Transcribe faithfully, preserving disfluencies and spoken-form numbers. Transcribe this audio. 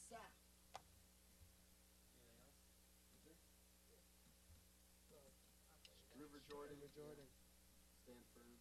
south. Anything else? Uh, I think River Jordan. River Jordan. Stand firm.